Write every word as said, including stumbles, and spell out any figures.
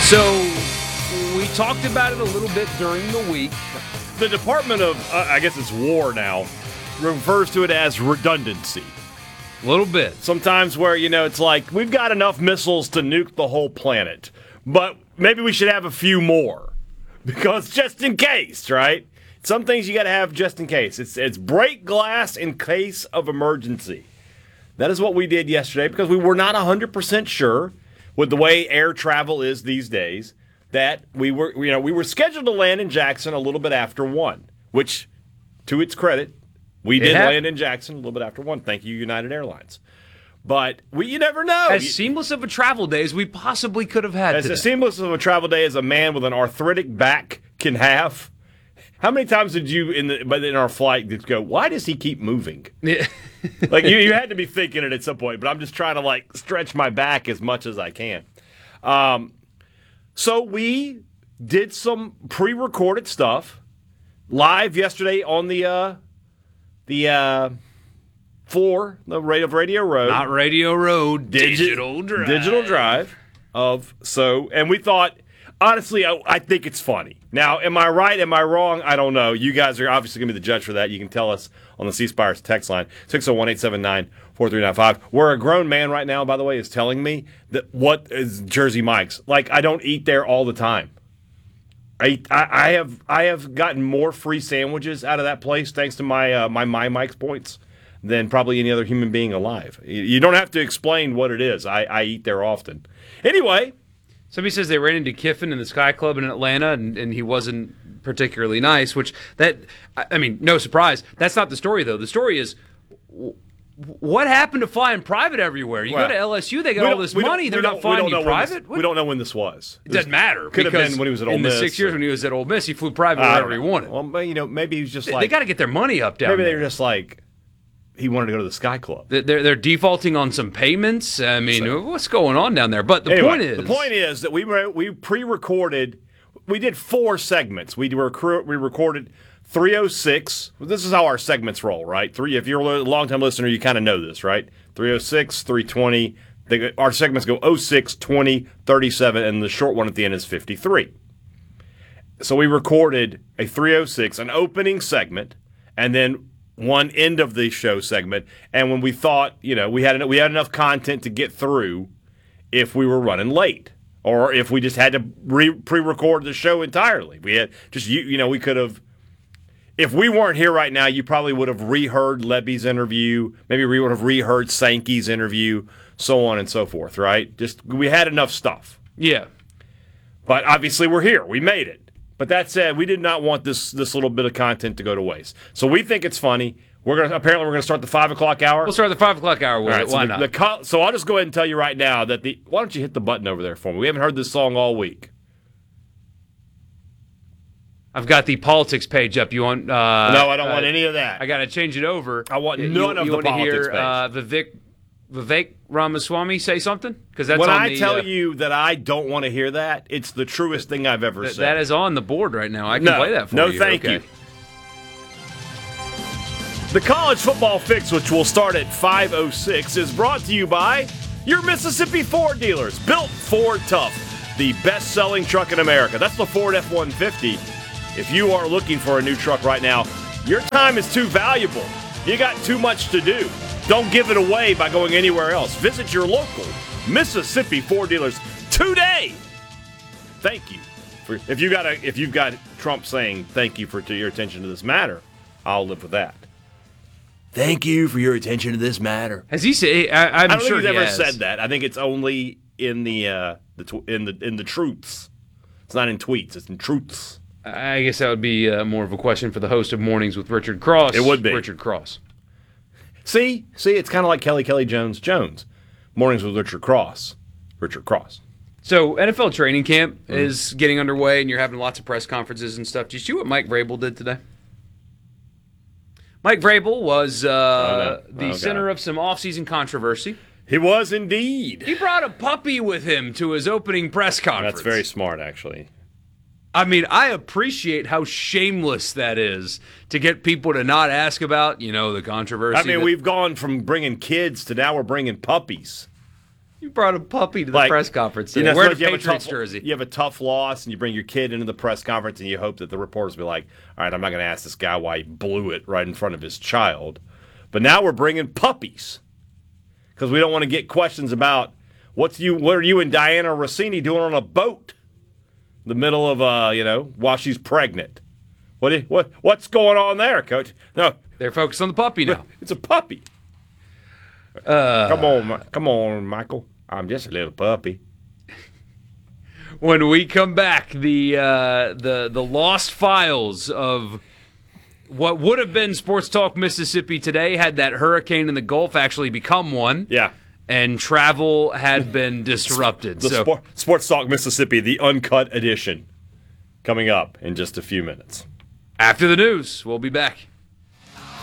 So we talked about it a little bit during the week. The Department of, uh, I guess it's war now, refers to it as redundancy. A little bit. Sometimes where, you know, it's like, we've got enough missiles to nuke the whole planet, but maybe we should have a few more. Because just in case, right? Some things you got to have just in case. It's it's break glass in case of emergency. That is what we did yesterday because we were not one hundred percent sure with the way air travel is these days that we were, you know, we were scheduled to land in Jackson a little bit after one, which, to its credit, we did land in Jackson a little bit after one. Thank you, United Airlines. But we, you never know. As seamless of a travel day as we possibly could have had As today. as seamless of a travel day as a man with an arthritic back can have. How many times did you in the but in our flight just go, why does he keep moving? Yeah. Like you, you had to be thinking it at some point, but I'm just trying to like stretch my back as much as I can. Um, so we did some pre-recorded stuff live yesterday on the uh, the uh, floor the Radio of Radio Road, Not Radio Road, Digi- Digital Drive. Digital Drive of so, and we thought. Honestly, I, I think it's funny. Now, am I right? Am I wrong? I don't know. You guys are obviously going to be the judge for that. You can tell us on the C Spires text line, six oh one, eight seven nine, four three nine five, where a grown man right now, by the way, is telling me that what is Jersey Mike's. Like, I don't eat there all the time. I, I, I have I have gotten more free sandwiches out of that place thanks to my uh, my My Mike's points than probably any other human being alive. You, you don't have to explain what it is. I, I eat there often. Anyway. Somebody says they ran into Kiffin in the Sky Club in Atlanta, and, and he wasn't particularly nice, which, that, I mean, no surprise. That's not the story, though. The story is, what happened to flying private everywhere? You well, go to L S U, they got all this money. They're not flying you private? This, we don't know when this was. It doesn't matter. Could have been when he was at Ole Miss. In the six years when he was at Ole Miss, he flew private wherever he wanted. Well, you know, maybe he was just they, like... They got to get their money up down Maybe there. they were just like... He wanted to go to the Sky Club. They're they're defaulting on some payments. I mean, so, what's going on down there? But the anyway, point is, the point is that we we pre-recorded. We did four segments. We were we recorded three oh six. This is how our segments roll, right? Three. If you're a long-time listener, you kind of know this, right? three oh six, three twenty. They, our segments go oh six, twenty, thirty-seven, and the short one at the end is fifty-three. So we recorded a three oh six, an opening segment, and then one end of the show segment, and when we thought, you know, we had we had enough content to get through if we were running late, or if we just had to re- pre-record the show entirely. We had just, you, you know, we could have, if we weren't here right now, you probably would have reheard Lebby's interview, maybe we would have reheard Sankey's interview, so on and so forth, right? Just, we had enough stuff. Yeah. But obviously we're here. We made it. But that said, we did not want this this little bit of content to go to waste. So we think it's funny. We're gonna apparently we're gonna start the five o'clock hour. We'll start the five o'clock hour with right, it. So Why the, not? The, so I'll just go ahead and tell you right now that the why don't you hit the button over there for me? We haven't heard this song all week. I've got the politics page up. You want? Uh, no, I don't uh, want any of that. I got to change it over. I want you, none you, of you the want politics to hear, page. Uh, Vivek Vivek Ramaswamy say something? Because that's when on I the, tell uh, you that I don't want to hear that, it's the truest thing I've ever th- said. That is on the board right now. I can no, play that for no, you. No, thank okay. you. The College Football Fix, which will start at five oh six, is brought to you by your Mississippi Ford dealers. Built Ford Tough, the best-selling truck in America. That's the Ford F one fifty. If you are looking for a new truck right now, your time is too valuable. You got too much to do. Don't give it away by going anywhere else. Visit your local Mississippi Ford dealers today. Thank you. For, if you got a, if you've got Trump saying thank you for to your attention to this matter, I'll live with that. Thank you for your attention to this matter. Has he said? I, I'm I don't sure think he's he ever has. said that. I think it's only in the uh, the tw- in the in the truths. It's not in tweets. It's in truths. I guess that would be uh, more of a question for the host of Mornings with Richard Cross. It would be Richard Cross. See, see, it's kind of like Kelly Kelly Jones Jones. Mornings with Richard Cross. Richard Cross. So N F L training camp mm-hmm. is getting underway, and you're having lots of press conferences and stuff. Did you see what Mike Vrabel did today? Mike Vrabel was uh, oh, no. the oh, center God. of some offseason controversy. He was indeed. He brought a puppy with him to his opening press conference. That's very smart, actually. I mean, I appreciate how shameless that is to get people to not ask about, you know, the controversy. I mean, that, we've gone from bringing kids to now we're bringing puppies. You brought a puppy to the Like, press conference today. You know, Wear a sometimes you have a Patriots tough, jersey. You have a tough loss, and you bring your kid into the press conference, and you hope that the reporters will be like, all right, I'm not going to ask this guy why he blew it right in front of his child. But now we're bringing puppies because we don't want to get questions about what's you, what are you and Diana Rossini doing on a boat in the middle of, uh, you know, while she's pregnant. What, is, what What's going on there, Coach? No. They're focused on the puppy now. It's a puppy. Uh, come on, Mi- come on, Michael. I'm just a little puppy. When we come back, the uh, the the lost files of what would have been Sports Talk Mississippi today had that hurricane in the Gulf actually become one. Yeah. And travel had been disrupted. The so Sport, Sports Talk Mississippi, the uncut edition, coming up in just a few minutes. after the news, we'll be back.